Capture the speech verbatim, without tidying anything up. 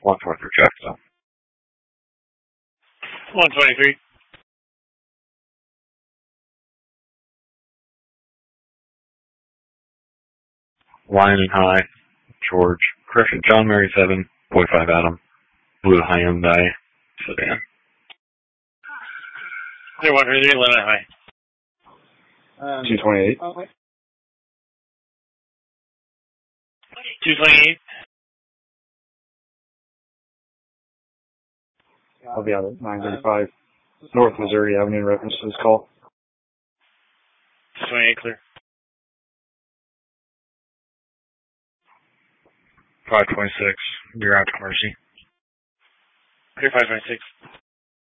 one twenty-three, Jackson. one twenty-three. Lion High, George. Correction, John Mary seven, Boy five Adam. Blue Hyundai sedan. one twenty-three, Lion High. Um, two twenty-eight. two twenty-eight. I'll be out at nine thirty-five. North Missouri Avenue in reference to this call. two twenty-eight, clear. five twenty-six, you're out to Mercy. Clear five twenty-six.